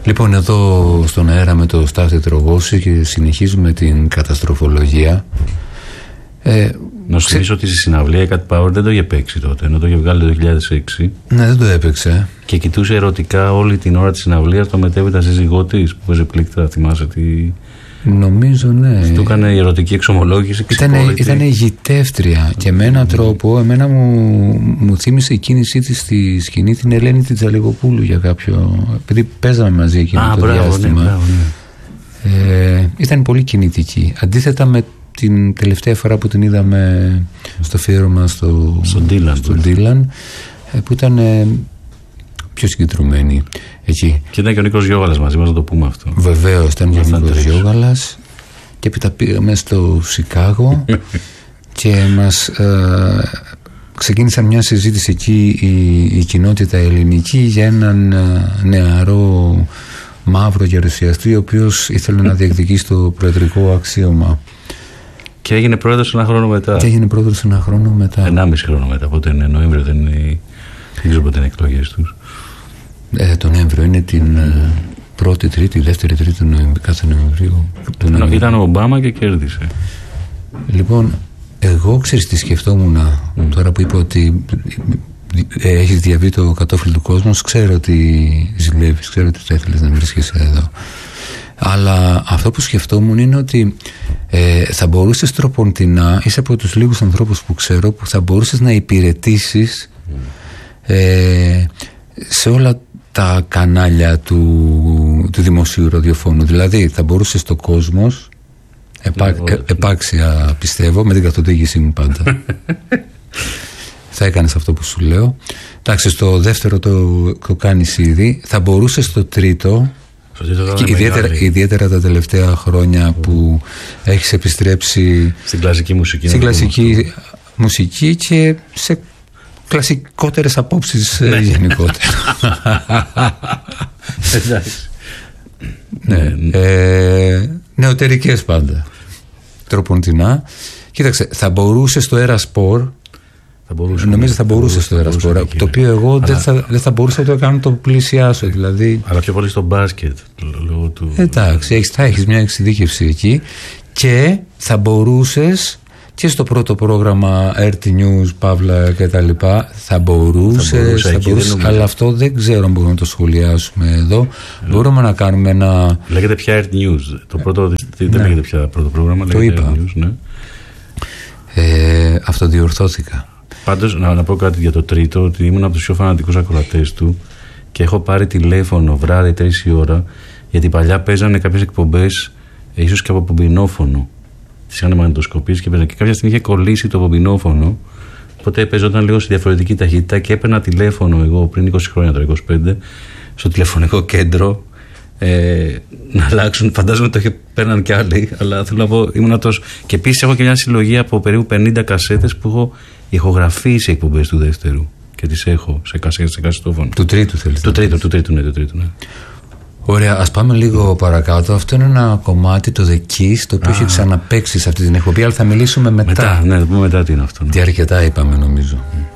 Λοιπόν, εδώ στον αέρα με το Στάθη Τρογώση και συνεχίζουμε την καταστροφολογία. Να σου θυμίσω ότι στη συναυλία η Cat Power δεν το είχε παίξει τότε, ενώ το είχε βγάλει το 2006. Ναι, δεν το έπαιξε. Και κοιτούσε ερωτικά όλη την ώρα της συναυλίας το μετέπειτα σύζυγό της που παίζει πλήκτρα, θυμάσαι τι. Νομίζω, ναι. Του έκανε η ερωτική εξομολόγηση. Ήταν γητεύτρια και με έναν τρόπο εμένα μου θύμισε η κίνησή της στη σκηνή την Ελένη την Τζαλιγοπούλου για κάποιο. Επειδή παίζαμε μαζί εκείνο το διάστημα. Ναι. Ήταν πολύ κινητική. Αντίθετα με την τελευταία φορά που την είδαμε στο αφιέρωμα στον Ντίλαν, που ήταν πιο συγκεντρωμένη εκεί. Και ήταν και ο Νίκος Γιώγαλας μαζί μας, να το πούμε αυτό. Βεβαίως, ήταν και ο Νίκος Γιώγαλας. Και έπειτα πήγαμε στο Σικάγο και μας ξεκίνησαν μια συζήτηση εκεί η κοινότητα ελληνική για έναν νεαρό μαύρο γερουσιαστή ο οποίος ήθελε να διεκδικήσει το προεδρικό αξίωμα. Και έγινε πρόεδρος ένα χρόνο μετά. 1,5 χρόνο μετά. Πότε είναι Νοέμβριο, δεν ξέρω πότε είναι εκλογές τους. Το Νοέμβριο είναι την πρώτη, τρίτη, δεύτερη, τρίτη κάθε Νοεμβρίου. Ήταν ο Ομπάμα και κέρδισε. Λοιπόν, εγώ ξέρεις τι σκεφτόμουν τώρα που είπα ότι έχεις διαβεί το κατόφλι του κόσμου. Ξέρω ότι ζηλεύεις, ξέρω ότι θα ήθελες να βρίσκεσαι εδώ. Αλλά αυτό που σκεφτόμουν είναι ότι θα μπορούσες τροποντινά, είσαι από τους λίγους ανθρώπους που ξέρω που θα μπορούσες να υπηρετήσεις σε όλα τα κανάλια του δημοσίου ραδιοφώνου. Δηλαδή θα μπορούσες στο Κόσμος, επάξια πιστεύω, με την καθοδήγησή μου πάντα, θα έκανες αυτό που σου λέω. Εντάξει, στο δεύτερο το κάνεις ήδη. Θα μπορούσες στο τρίτο, ιδιαίτερα τα τελευταία χρόνια που έχεις επιστρέψει στην κλασική μουσική και σε κλασικότερες απόψεις γενικότερα. Νεωτερικές πάντα, τροποντινά. Κοίταξε, θα μπορούσε στο Ερασπορ. Νομίζω θα μπορούσε στο Ερασπορ, το οποίο εγώ δεν θα μπορούσα να το κάνω, το πλησιάσω δηλαδή. Αλλά πιο πολύ στο μπάσκετ λόγω του. Εντάξει, θα έχεις μια εξειδίκευση εκεί και θα μπορούσες και στο πρώτο πρόγραμμα RT News, Παύλα και τα λοιπά, θα μπορούσες, αλλά αυτό δεν ξέρω αν μπορούμε να το σχολιάσουμε εδώ. Μπορούμε να κάνουμε ένα. Λέγεται πια RT News. Το πρώτο δεν λέγεται πια πρώτο πρόγραμμα. Το είπα. News, ναι. Αυτοδιορθώθηκα. Πάντως να πω κάτι για το τρίτο, ότι ήμουν από τους πιο φανατικούς ακροατές του και έχω πάρει τηλέφωνο βράδυ 3 η ώρα, γιατί παλιά παίζανε κάποιες εκπομπές ίσως και από πομπινόφωνο. Τις είχαν μαγνητοσκοπήσει και παίζανε. Και κάποια στιγμή είχε κολλήσει το πομπινόφωνο, οπότε παίζονταν λίγο σε διαφορετική ταχύτητα και έπαιρνα τηλέφωνο εγώ πριν 20 χρόνια, τώρα 25, στο τηλεφωνικό κέντρο. Να αλλάξουν, φαντάζομαι το παίρναν κι άλλοι, αλλά θέλω να πω, ήμουν τόσο. Και επίσης έχω και μια συλλογή από περίπου 50 κασέτες που έχω ηχογραφήσει εκπομπές του δεύτερου και τις έχω σε κασετόφωνο. Του τρίτου θέλεις? Του τρίτου, ναι. Ωραία, ας πάμε λίγο παρακάτω. Αυτό είναι ένα κομμάτι, το The Kiss, το οποίο έχει ξαναπαίξει σε αυτή την εκπομπή, αλλά θα μιλήσουμε μετά. Ναι, θα πούμε μετά τι είναι αυτό. Τι αρκετά είπαμε νομίζω.